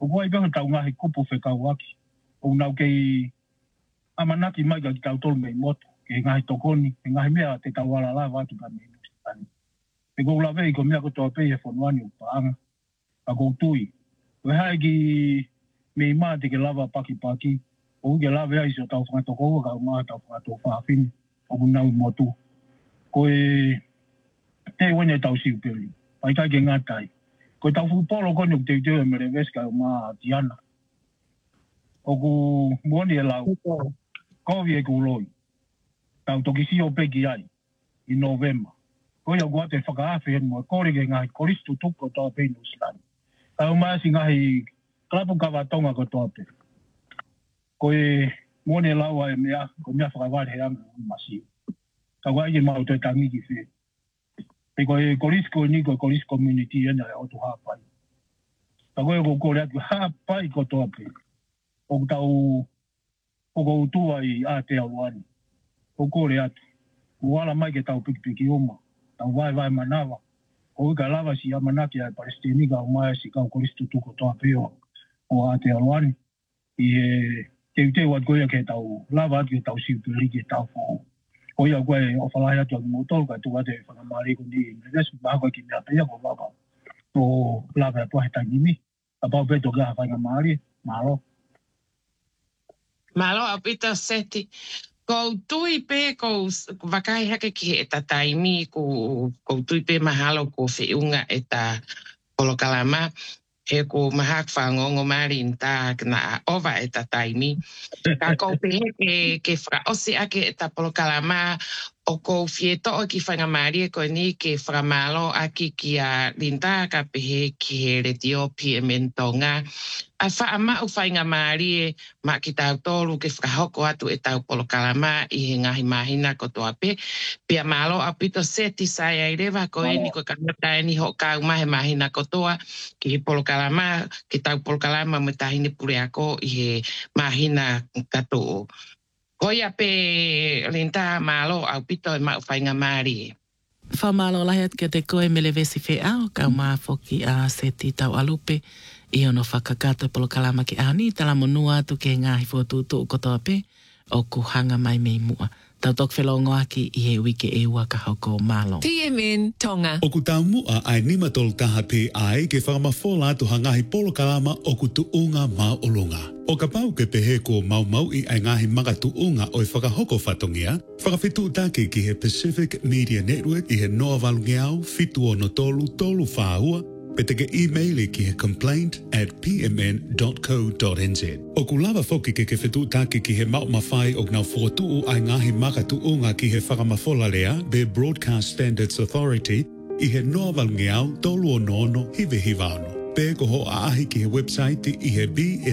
Ko koe beho tau ngahi kupu whekau aki. O nau kei amanaki mai ka ki tau tolu mei moto. Ke ngahi tokoni, ke ngahi mea te tau ala lava atu ka mei nusi. Te kou la vei ko mea ko toa pei e whanuani o paanga. Ka kou tui. Koe hae ki mei maa te ke lava paki. O ke lava ai so tau whangatoko ua ka umaa tau whangatoko whaafini. O ku nau motu. Koe te wene tau siu peri. Pai kai ke ngatai. Koe tau whupolo koni o te teo e mere veska o maa tiana. O ku muoni e lau. Kovi e kuloi. Tau toki si o peki ai. I November. Koe au guate whakaafe hen mua. Kore ke ngahi koristu tuko toa peinu slani. Tau maasi ngahi klapu kawatonga ko toa pe. Koe muoni e lau ai mea. Koe mea whakawari he anga masi. Tau ai e mau toi tangi ki whe. Pe koe korisko ni koe korisko community ena e otu hapai. Tau koe ko kore atu hapai ko toa pe. O tau o utua i Aotearoa. O kore atu. Uala mai ke tau piki uma. Tau vai manawa. O ika lava si amanaki ai Palestinika o mai si kau koristu tuko toa peo o Aotearoa. I te wat koia ke tau lava atu ke tau siupiri ke tau fo. Koia koe o whalai atu aki motol ka tu ate whakamari kundi. Nesu bahako ki mea pia ko waka. O lava atu ahe tangimi. A pau peto kia whakamari. Malo. Malo apita seti. Ko tui pe ko wakai hake ki e ta taimi ko tui pe mahalo ko whiunga e ta polokalama he ko mahak whangongo marin ta na ova e ta taimi. Ka ko pe ke wha osi ake e ta polokalama o ko fieto o ki whangamari e ko ni ke whamalo aki ki a linta ka pehe ki he retio pi e mentonga. A whaama u whaingamari e ma ki tau tolu ke whakahoko atu e tau polokalama i he ngahi mahina ko toa pe. Pia malo a pito seti sai ai rewa ko e ni ko kamata e ni ho kau mahe mahina ko toa ki he polokalama, ki tau polokalama me tahini pure ako i he mahina kato. Koia pe linta malo au pito e ma u whaingamari e. Whamalo lahi atu te koe mele vesi whea o kau maa foki a seti tau alupe i ono whakakata polokalama ki ani tala monua atu ke ngahi fuatutu o kotoa pe o kuhanga mai mei mua. Tau tok whelongo aki i he wike e ua ka hoko malo. PMN Tonga. O ku tau mua ai nima tolu taha pe ai ke whakamafola atu hangahi polokalama o ku tuunga mau olunga. O ka pau ke pehe ko mau i ai ngahi manga tuunga o i whakahoko whatongia, whakawhitu take ki he Pacific Media Network i he noa valungeau fitu o no tolu whāua, pe te ke e-maili ki he complaint@pmn.co.nz. O ku lava foki ke whitu take ki he mau mawhai o ngau whotuu ai ngahi maka tuunga ki he whakamafola lea be Broadcast Standards Authority i he noa valungeau tolu o nono hive hivano. Pe ko ho ahi ki he website i he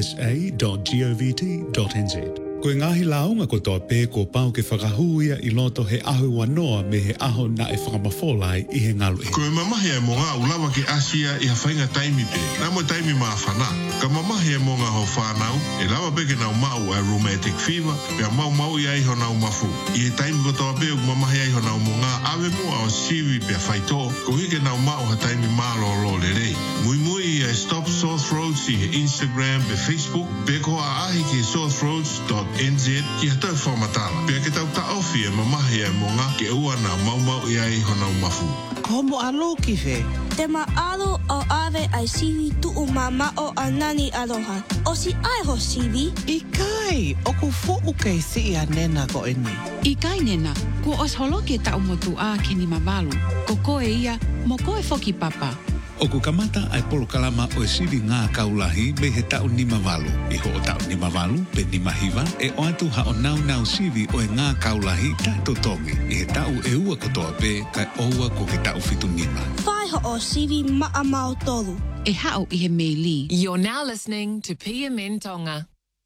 bsa.govt.nz. Koe ngahi launga ko toa pe ko pau ke whakahuia i loto he ahu wanoa me he aho na e whakamafolai i he ngalu e. Koe mamahi e mo ngā ulawa ki Asia i ha whainga taimi pe. Nā mo taimi maa whana. Ka mamahi e mo ngā ho whanau, e lawa pe ke nau mau a rheumatic fever, pia mau i ai ho nau mafu. I he taimi ko toa pe o mamahi ai ho nau mo ngā awe mua o siwi pia whaito, ko hike nau mau ha taimi maa lo le rei. Mui e Stop Sore Throats i he Instagram pe Facebook, pe ko a ahi ki sorethroats.nz ki ha tau whamatala. Pia ke tau ta ofi e mamahi e mo ngā ke ua na mau i ai ho nau mafu. Ko mo alo ki whe? Te maalo o ave ai siwi tuu mama o anani aloha. O si ai ho siwi? I kai, o ku fo'u kei si a nena ko eni. I kai nena, ku os holo ke tau motu a ki ni mawalu. Ko koe ia, mo koe foki papa. O ku kamata ai polokalama o e sivi ngā kaulahi me he tau nima walu. I ho o tau nima walu pe nima hiva e o atu ha o nau sivi o e ngā kaulahi tato tongi. I he tau e ua kotoa pe kai oua ko ke tau fitu nima. Whai ho o sivi maa mau tolu. E hao i he meili. You're now listening to PMN Tonga.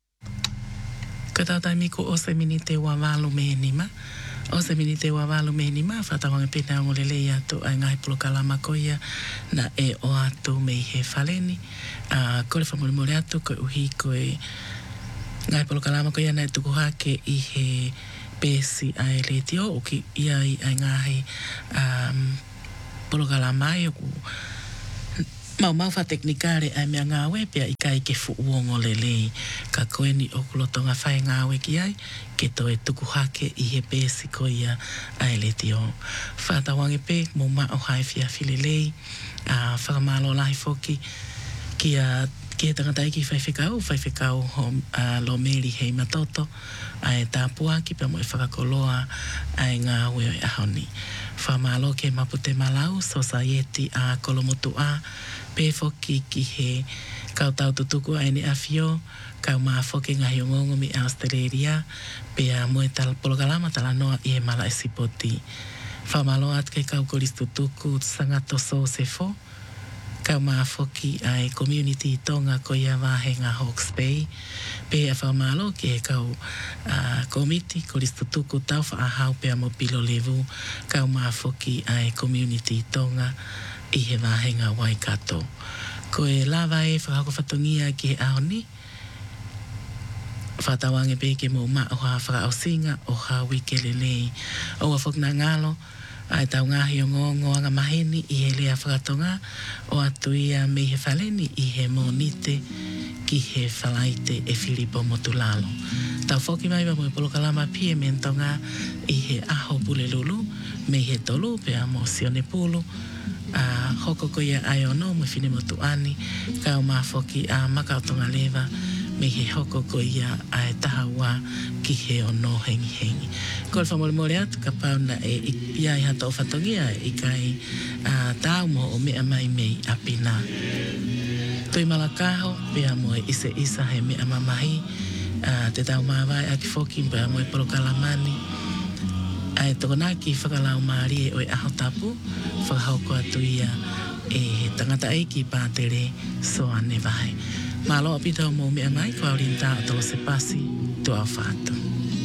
Ka tau taimi ko o se mini te wawalu me nima. O se mini te wawalu me ni maa whatawanga pena o lele i atu ai ngai polokalama koia na e o atu me i he whaleni. Kore whamurimore atu koe uhi koe ngai polokalama koia na e tuku hake i he pesi ai le tio o ki iai ai ngai polokalama i o ku Mau fa teknikare ai mea ngawe pia ikai ke fu uongo lele ka koeni o kulotonga fai ngawe ki ai ke to e tuku hake I he pesi ko ia ai le tio. Fata wange pe mo ma o hai fia filelei a whakamalo lahi foki kia tangata iki fai whekau ho lo meri hei matoto ai tāpua ki pa mo e whakakoloa ai ngā ue o ahoni. Whamalo ke mapute malau society a kolomotu a pe foki ki he kau tau tutuku ai ni afio kau maa foki ngahi o ngongo mi Australia pe a moe tal polokalama tala noa I he mala e sipoti. Whamalo at ke kau koris tutuku sangato so se fo kau maa foki ai community tonga ko ia wahenga Hawke's Bay pe a whamalo ke kau komiti koris tutuku tau whaahau pe a mo pilo levu kau maa foki ai community tonga I he wahenga Waikato. Ko e lawa e whakako whatongia ki he ahoni whatawange pe ke mo maa o ha whakaosinga o ha wikelelei o a whakna ngalo ai tau ngahi o ngongoanga maheni I he lea whakatonga o atu ia me he whaleni I he monite ki he whalaite e Filipo Motulalo. Tau whoki mai wa mo e polokalama pie mentonga I he aho pule lulu me he tolu pe a mo sione pulu hoko ko ia ai ono mo fine motu ani kau ma whoki a makautonga lewa me he hoko ko ia ai tahawa ki he ono hengi hengi. Ko le whamole mole atu ka pauna e ia I hata o whatongia I kai tau mo o mea mai mei apina. Toi malakaho pea mo e isa he mea mamahi te tau mawai aki whoki pea mo e polokalamani ai tokona ki whakalau maari e oi aho tapu whakahau ko atu ia e tangata eiki pātere so ane vai. Malo apita o mo mea mai ko aurinta o tolo se pasi tu au whātu.